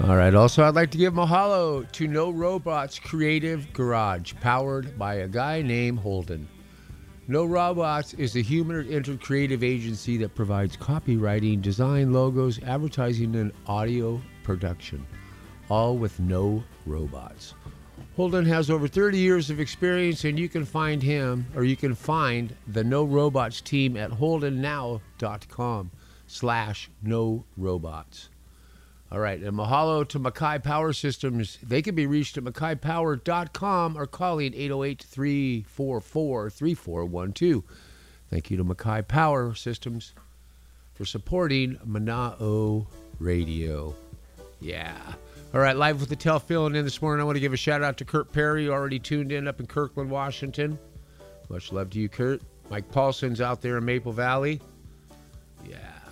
All right. Also, I'd like to give mahalo to No Robots Creative Garage, powered by a guy named Holden. No Robots is a human-entered creative agency that provides copywriting, design, logos, advertising, and audio production, all with no robots. Holden has over 30 years of experience, and you can find him, or you can find the No Robots team at holdennow.com/no robots. All right, and mahalo to Mackay Power Systems. They can be reached at mackaypower.com or calling 808-344-3412. Thank you to Mackay Power Systems for supporting Mana'o Radio. Yeah. All right, live with the Tell filling in this morning. I want to give a shout out to Kurt Perry, already tuned in up in Kirkland, Washington. Much love to you, Kurt. Mike Paulson's out there in Maple Valley. Yeah.